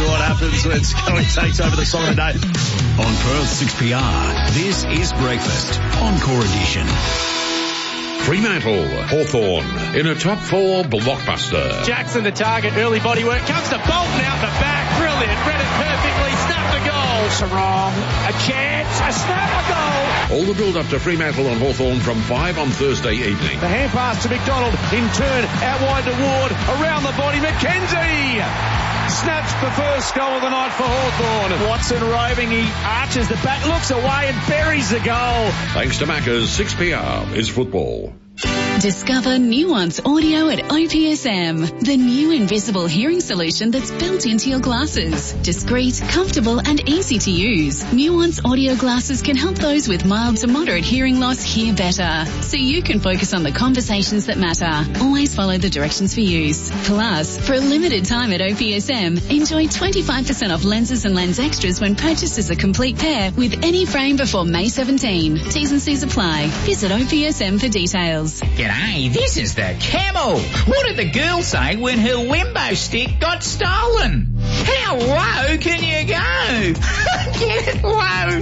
what happens when Scully takes over the song of the day. On Perth 6PR, this is Breakfast on Core Edition. Fremantle, Hawthorn in a top 4 blockbuster. Jackson the target, early body work, comes to Bolton out the back, brilliant, read it perfectly, snapped the goal. Sarong, a chance, a snap, a goal. All the build-up to Fremantle and Hawthorn from 5 on Thursday evening. The hand pass to McDonald, in turn, out wide to Ward, around the body, McKenzie! Snaps the first goal of the night for Hawthorn. Watson roving, he arches the back, looks away and buries the goal. Thanks to Macca's, 6PR is football. Discover Nuance Audio at OPSM, the new invisible hearing solution that's built into your glasses. Discreet, comfortable and easy to use. Nuance Audio glasses can help those with mild to moderate hearing loss hear better, so you can focus on the conversations that matter. Always follow the directions for use. Plus, for a limited time at OPSM, enjoy 25% off lenses and lens extras when purchased as a complete pair with any frame before May 17. T's and C's apply. Visit OPSM for details. G'day, this is the Camel. What did the girl say when her Wimbo stick got stolen? How low can you go? Get low,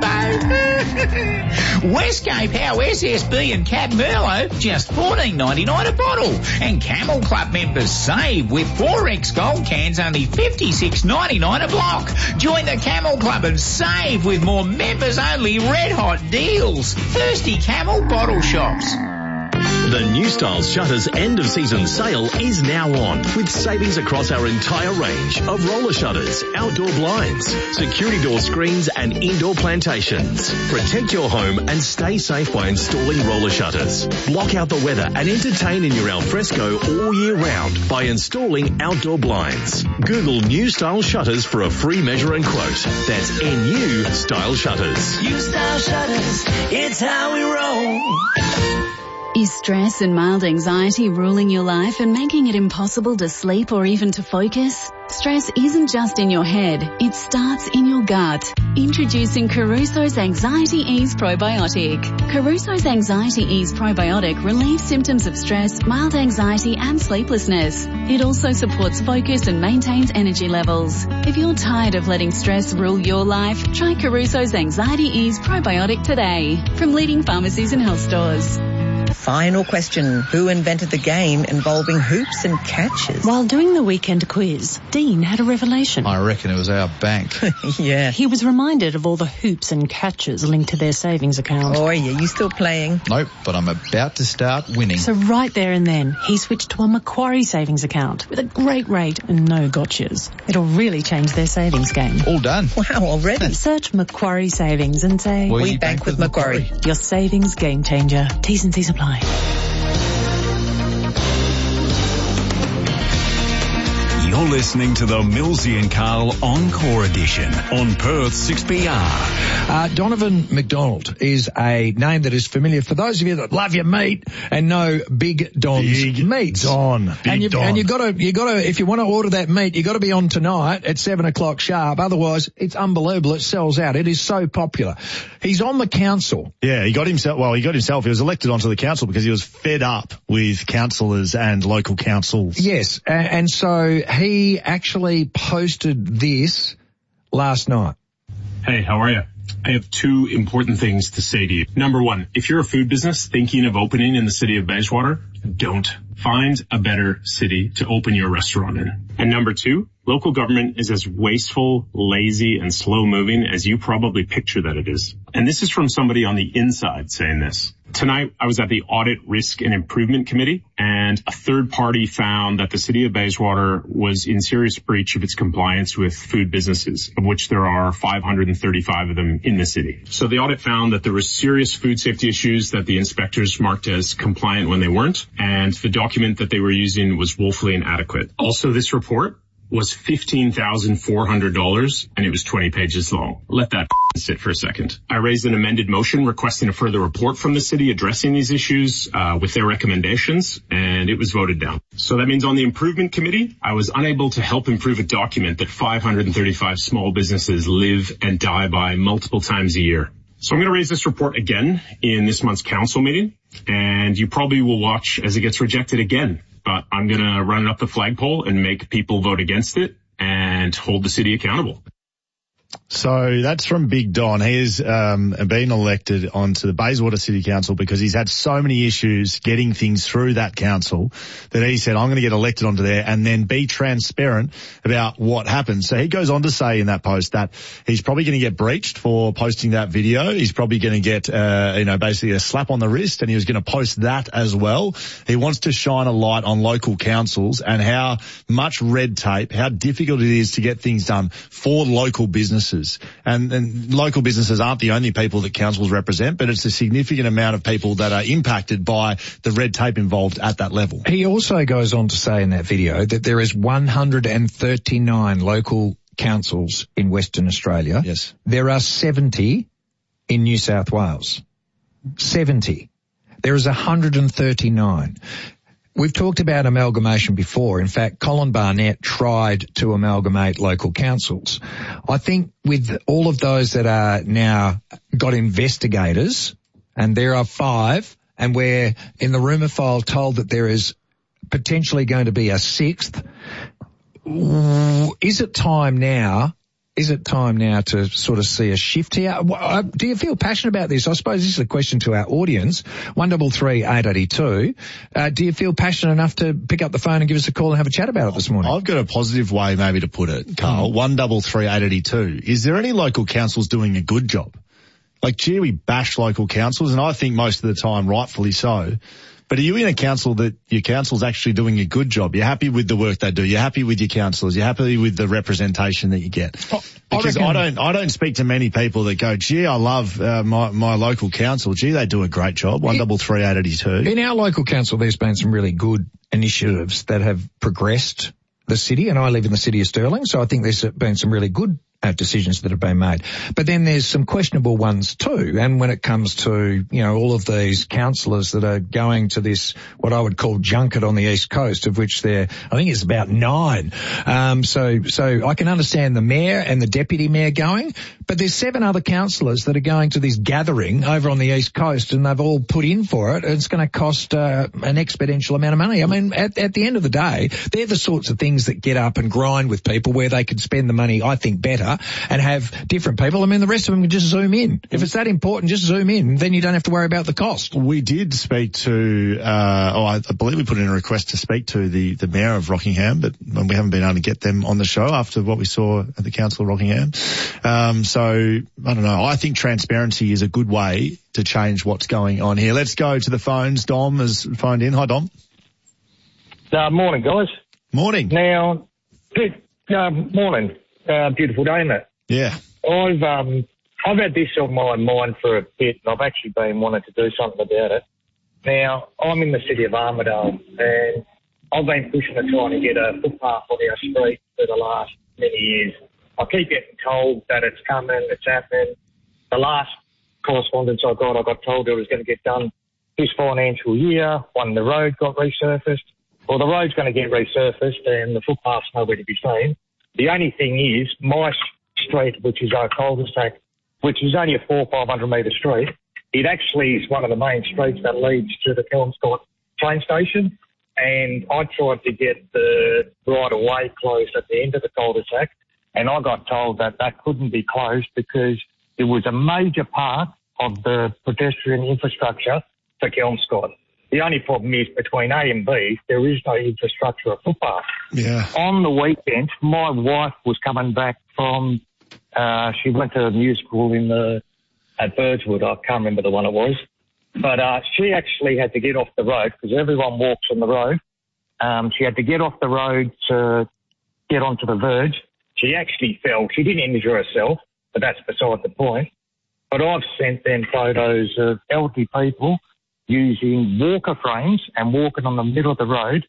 Wimbo. Westgate Power SSB and Cab Merlot, just $14.99 a bottle. And Camel Club members save with 4X Gold cans, only $56.99 a block. Join the Camel Club and save with more members-only red-hot deals. Thirsty Camel bottle shops. The New Style Shutters end-of-season sale is now on, with savings across our entire range of roller shutters, outdoor blinds, security door screens and indoor plantations. Protect your home and stay safe by installing roller shutters. Block out the weather and entertain in your alfresco all year round by installing outdoor blinds. Google New Style Shutters for a free measure and quote. That's NU Style Shutters. New Style Shutters, it's how we roll. Is stress and mild anxiety ruling your life and making it impossible to sleep or even to focus? Stress isn't just in your head, it starts in your gut. Introducing Caruso's Anxiety Ease Probiotic. Caruso's Anxiety Ease Probiotic relieves symptoms of stress, mild anxiety and sleeplessness. It also supports focus and maintains energy levels. If you're tired of letting stress rule your life, try Caruso's Anxiety Ease Probiotic today from leading pharmacies and health stores. Final question. Who invented the game involving hoops and catches? While doing the weekend quiz, Dean had a revelation. I reckon it was our bank. Yeah. He was reminded of all the hoops and catches linked to their savings account. Oh, yeah. You still playing? Nope, but I'm about to start winning. So right there and then, he switched to a Macquarie savings account with a great rate and no gotchas. It'll really change their savings game. All done. Wow, already? Search Macquarie Savings and say, We bank with Macquarie. Your savings game changer. T's and C's apply. You're listening to the Millsy and Carl on Core Edition on Perth 6PR. Donovan McDonald is a name that is familiar for those of you that love your meat and know Big Don's meats. Don. And you gotta, if you want to order that meat, you gotta be on tonight at 7:00 sharp. Otherwise, it's unbelievable. It sells out. It is so popular. He's on the council. Yeah, he got himself, he was elected onto the council because he was fed up with councillors and local councils. Yes, and so he actually posted this last night. Hey, how are you? I have two important things to say to you. Number one, if you're a food business thinking of opening in the city of Bayswater, don't. Find a better city to open your restaurant in. And number two, local government is as wasteful, lazy, and slow-moving as you probably picture that it is. And this is from somebody on the inside saying this. Tonight, I was at the Audit, Risk, and Improvement Committee, and a third party found that the city of Bayswater was in serious breach of its compliance with food businesses, of which there are 535 of them in the city. So the audit found that there were serious food safety issues that the inspectors marked as compliant when they weren't, and the document that they were using was woefully inadequate. Also, this report was $15,400, and it was 20 pages long. Let that sit for a second. I raised an amended motion requesting a further report from the city addressing these issues with their recommendations, and it was voted down. So that means on the improvement committee, I was unable to help improve a document that 535 small businesses live and die by multiple times a year. So I'm going to raise this report again in this month's council meeting, and you probably will watch as it gets rejected again. But I'm going to run it up the flagpole and make people vote against it. and hold the city accountable. So that's from Big Don. He has been elected onto the Bayswater City Council because he's had so many issues getting things through that council that he said, I'm going to get elected onto there and then be transparent about what happens. So he goes on to say in that post that he's probably going to get breached for posting that video. He's probably going to get, basically a slap on the wrist, and he was going to post that as well. He wants to shine a light on local councils and how much red tape, how difficult it is to get things done for local businesses. And local businesses aren't the only people that councils represent, but it's a significant amount of people that are impacted by the red tape involved at that level. He also goes on to say in that video that there is 139 local councils in Western Australia. Yes. There are 70 in New South Wales. 70. There is 139. We've talked about amalgamation before. In fact, Colin Barnett tried to amalgamate local councils. I think with all of those that are now got investigators, and there are 5, and we're in the rumour file told that there is potentially going to be a 6th, is it time now to sort of see a shift here? Do you feel passionate about this? I suppose this is a question to our audience. 133 882. Do you feel passionate enough to pick up the phone and give us a call and have a chat about it this morning? I've got a positive way maybe to put it, Carl. 133 882. Is there any local councils doing a good job? Like, gee, we bash local councils, and I think most of the time rightfully so. But are you in a council that your council's actually doing a good job? You're happy with the work they do. You're happy with your councillors. You're happy with the representation that you get. Because I don't speak to many people that go, gee, I love my local council. Gee, they do a great job. 133 882. In our local council, there's been some really good initiatives that have progressed the city, and I live in the city of Stirling, so I think there's been some really good decisions that have been made. But then there's some questionable ones too. And when it comes to, all of these councillors that are going to this, what I would call junket on the East Coast, of which I think it's about 9. So I can understand the mayor and the deputy mayor going, but there's 7 other councillors that are going to this gathering over on the East Coast, and they've all put in for it. It's going to cost an exponential amount of money. I mean, at the end of the day, they're the sorts of things that get up and grind with people where they could spend the money, I think, better and have different people. I mean, the rest of them can just zoom in. If it's that important, just zoom in. Then you don't have to worry about the cost. We did speak to, I believe we put in a request to speak to the mayor of Rockingham, but we haven't been able to get them on the show after what we saw at the council of Rockingham. So I don't know. I think transparency is a good way to change what's going on here. Let's go to the phones. Dom has phoned in. Hi, Dom. Morning, guys. Morning. Now, morning. Beautiful day, isn't it? Yeah. I've had this on my mind for a bit, and I've actually been wanting to do something about it. Now, I'm in the city of Armidale, and I've been pushing to trying to get a footpath on our street for the last many years. I keep getting told that it's coming, it's happening. The last correspondence I got told it was going to get done this financial year when the road got resurfaced. Well, the road's going to get resurfaced and the footpath's nowhere to be seen. The only thing is, my street, which is our cul-de-sac, which is only a 400 or 500 metre street, it actually is one of the main streets that leads to the Kelmscott train station. And I tried to get the right-of-way closed at the end of the cul-de-sac, and I got told that couldn't be closed because it was a major part of the pedestrian infrastructure for Kelmscott. The only problem is between A and B, there is no infrastructure of footpath. Yeah. On the weekend, my wife was coming back from, she went to a musical at Birdswood. I can't remember the one it was. But she actually had to get off the road because everyone walks on the road. She had to get off the road to get onto the verge. She actually fell. She didn't injure herself, but that's beside the point. But I've sent them photos of elderly people using walker frames and walking on the middle of the road,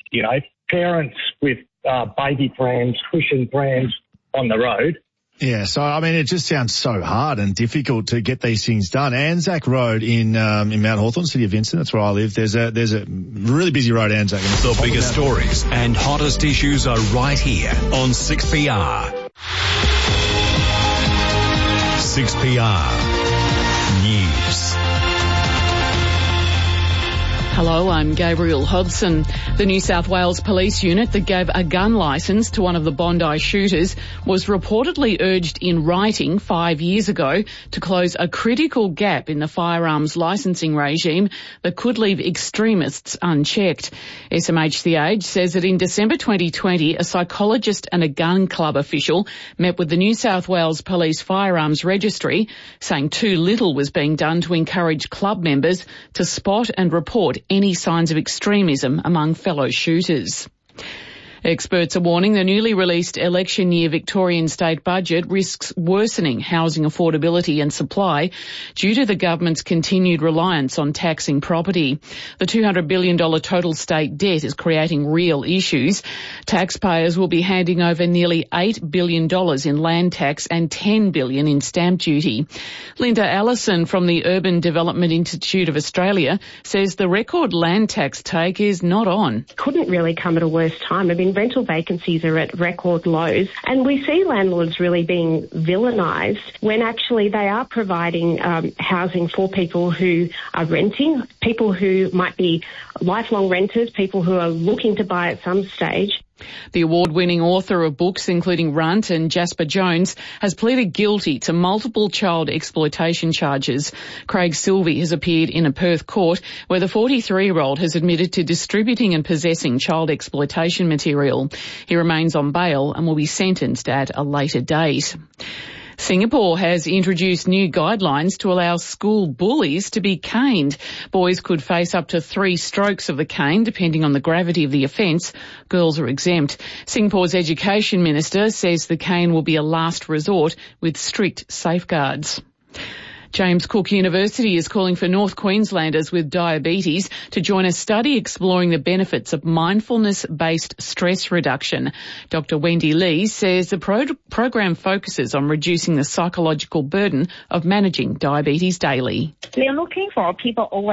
parents with baby prams, cushion prams on the road. Yeah, so, I mean, it just sounds so hard and difficult to get these things done. Anzac Road in Mount Hawthorn, City of Vincent, that's where I live. There's a really busy road, Anzac. The biggest stories and hottest issues are right here on 6PR. 6PR News. Hello, I'm Gabriel Hodson. The New South Wales Police unit that gave a gun licence to one of the Bondi shooters was reportedly urged in writing 5 years ago to close a critical gap in the firearms licensing regime that could leave extremists unchecked. SMHCH says that in December 2020, a psychologist and a gun club official met with the New South Wales Police Firearms Registry, saying too little was being done to encourage club members to spot and report any signs of extremism among fellow shooters. Experts are warning the newly released election year Victorian state budget risks worsening housing affordability and supply due to the government's continued reliance on taxing property. The $200 billion total state debt is creating real issues. Taxpayers will be handing over nearly $8 billion in land tax and $10 billion in stamp duty. Linda Allison from the Urban Development Institute of Australia says the record land tax take is not on. Couldn't really come at a worse time. I mean, rental vacancies are at record lows, and we see landlords really being villainised when actually they are providing housing for people who are renting, people who might be lifelong renters, people who are looking to buy at some stage. The award-winning author of books including Runt and Jasper Jones has pleaded guilty to multiple child exploitation charges. Craig Silvey has appeared in a Perth court where the 43-year-old has admitted to distributing and possessing child exploitation material. He remains on bail and will be sentenced at a later date. Singapore has introduced new guidelines to allow school bullies to be caned. Boys could face up to 3 strokes of the cane, depending on the gravity of the offence. Girls are exempt. Singapore's Education Minister says the cane will be a last resort with strict safeguards. James Cook University is calling for North Queenslanders with diabetes to join a study exploring the benefits of mindfulness-based stress reduction. Dr. Wendy Lee says the program focuses on reducing the psychological burden of managing diabetes daily. We are looking for people over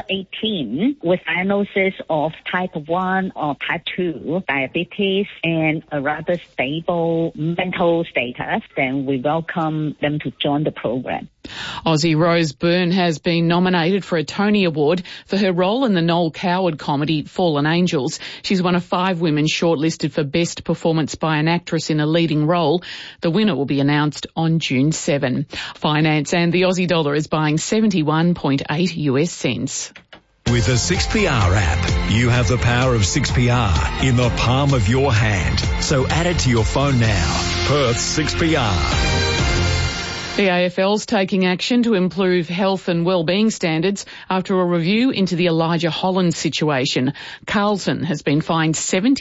18 with diagnosis of type 1 or type 2 diabetes and a rather stable mental status. Then we welcome them to join the program. Aussie Rose Byrne has been nominated for a Tony Award for her role in the Noel Coward comedy Fallen Angels. She's one of 5 women shortlisted for Best Performance by an Actress in a Leading Role. The winner will be announced on June 7. Finance and the Aussie dollar is buying 71.8 US cents. With the 6PR app, you have the power of 6PR in the palm of your hand. So add it to your phone now. Perth 6PR. The AFL's taking action to improve health and wellbeing standards after a review into the Elijah Holland situation. Carlton has been fined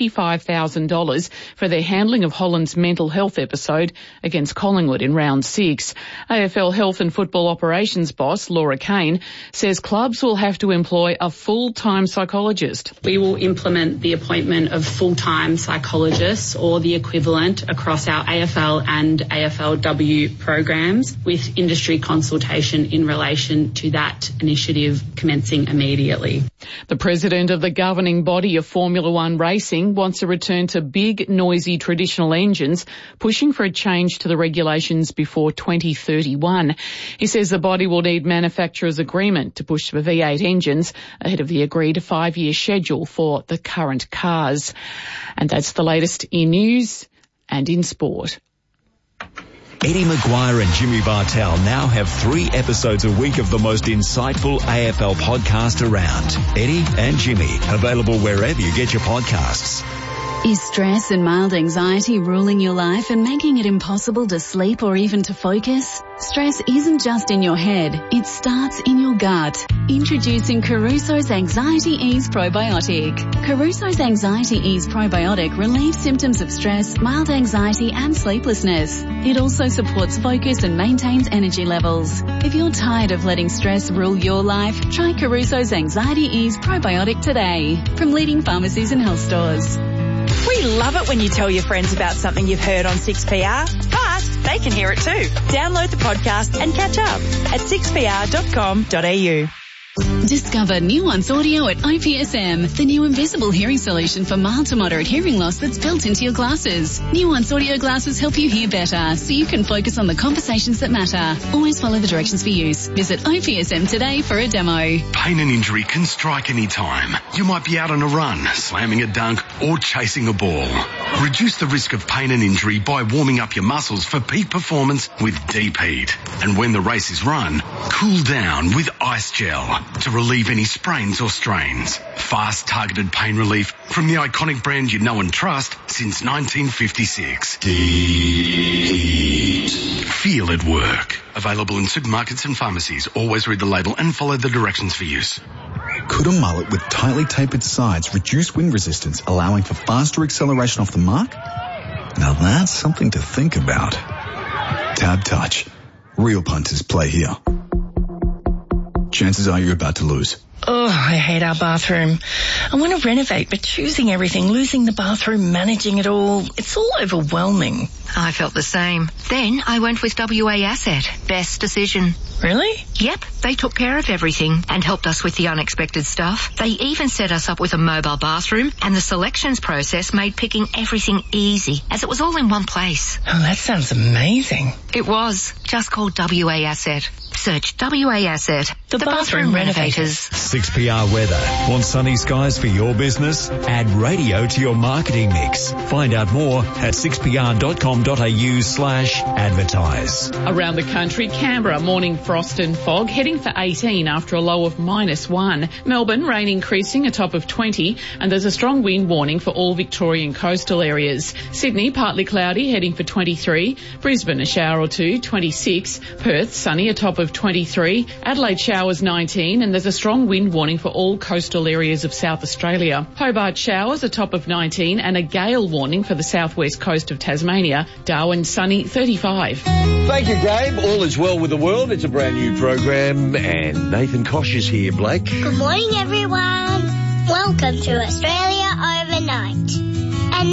$75,000 for their handling of Holland's mental health episode against Collingwood in round 6. AFL Health and Football Operations boss Laura Kane says clubs will have to employ a full-time psychologist. We will implement the appointment of full-time psychologists or the equivalent across our AFL and AFLW programs, with industry consultation in relation to that initiative commencing immediately. The president of the governing body of Formula One racing wants a return to big, noisy traditional engines, pushing for a change to the regulations before 2031. He says the body will need manufacturers' agreement to push for V8 engines ahead of the agreed 5-year schedule for the current cars. And that's the latest in news and in sport. Eddie Maguire and Jimmy Bartell now have 3 episodes a week of the most insightful AFL podcast around. Eddie and Jimmy, available wherever you get your podcasts. Is stress and mild anxiety ruling your life and making it impossible to sleep or even to focus? Stress isn't just in your head, it starts in your gut. Introducing Caruso's Anxiety Ease Probiotic. Caruso's Anxiety Ease Probiotic relieves symptoms of stress, mild anxiety and sleeplessness. It also supports focus and maintains energy levels. If you're tired of letting stress rule your life, try Caruso's Anxiety Ease Probiotic today from leading pharmacies and health stores. We love it when you tell your friends about something you've heard on 6PR, but they can hear it too. Download the podcast and catch up at 6pr.com.au. Discover Nuance Audio at IPSM, the new invisible hearing solution for mild to moderate hearing loss that's built into your glasses. Nuance Audio glasses help you hear better so you can focus on the conversations that matter. Always follow the directions for use. Visit IPSM today for a demo. Pain and injury can strike any time. You might be out on a run, slamming a dunk or chasing a ball. Reduce the risk of pain and injury by warming up your muscles for peak performance with Deep Heat. And when the race is run, cool down with Ice Gel to relieve any sprains or strains. Fast, targeted pain relief from the iconic brand you know and trust since 1956. Deep Heat. Feel it work. Available in supermarkets and pharmacies. Always read the label and follow the directions for use. Could a mullet with tightly tapered sides reduce wind resistance, allowing for faster acceleration off the mark? Now that's something to think about. Tab Touch. Real punters play here. Chances are you're about to lose. Oh, I hate our bathroom. I want to renovate, but choosing everything, losing the bathroom, managing it all, it's all overwhelming. I felt the same. Then I went with WA Asset. Best decision. Really? Yep, they took care of everything and helped us with the unexpected stuff. They even set us up with a mobile bathroom, and the selections process made picking everything easy, as it was all in one place. Oh, that sounds amazing. It was. Just call WA Asset. Search WA Asset. The bathroom renovators. 6PR weather. Want sunny skies for your business? Add radio to your marketing mix. Find out more at 6pr.com.au/advertise. Around the country, Canberra, morning frost and fog, heading for 18 after a low of -1. Melbourne, rain increasing, a top of 20, and there's a strong wind warning for all Victorian coastal areas. Sydney, partly cloudy, heading for 23. Brisbane, a shower or two, 26. Perth, sunny, a top of 23. Adelaide, showers 19, and there's a strong wind warning for all coastal areas of South Australia. Hobart, showers, a top of 19, and a gale warning for the southwest coast of Tasmania. Darwin, sunny, 35. Thank you, Gabe. All is well with the world. It's a brand new program, and Nathan Kosh is here, Blake. Good morning, everyone. Welcome to Australia Overnight.